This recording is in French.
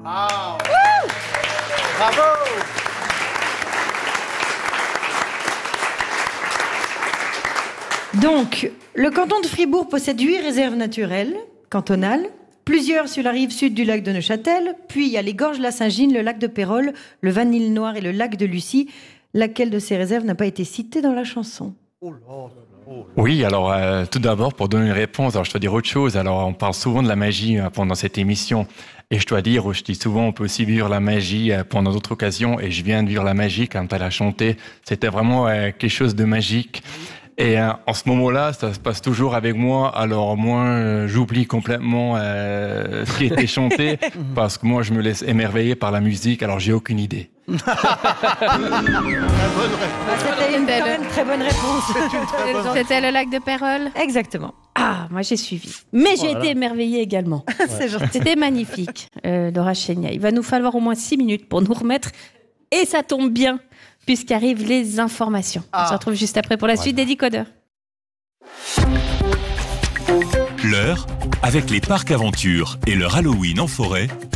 Bravo. Donc, le canton de Fribourg possède 8 réserves naturelles cantonales, plusieurs sur la rive sud du lac de Neuchâtel, puis il y a les gorges de la Saint-Gine, le lac de Pérol, le Vanille Noir et le lac de Lucie. Laquelle de ces réserves n'a pas été citée dans la chanson ? Oui, alors tout d'abord, pour donner une réponse, alors je dois dire autre chose. Alors on parle souvent de la magie pendant cette émission. Et je dois dire, je dis souvent, on peut aussi vivre la magie pendant d'autres occasions. Et je viens de vivre la magie quand elle a chanté. C'était vraiment quelque chose de magique. Et en ce moment-là, ça se passe toujours avec moi. Alors moi, j'oublie complètement ce qui était chanté parce que moi, je me laisse émerveiller par la musique. Alors j'ai aucune idée. C'était quand même une très bonne réponse. C'était le lac de Pérol. Exactement. Ah, moi j'ai suivi. Mais j'ai été émerveillée également. C'est gentil. C'était magnifique, Laura Chénia. Il va nous falloir au moins 6 minutes pour nous remettre. Et ça tombe bien, puisqu'arrivent les informations. On se retrouve juste après pour la suite des Décodeurs. L'heure, avec les parcs aventures et leur Halloween en forêt,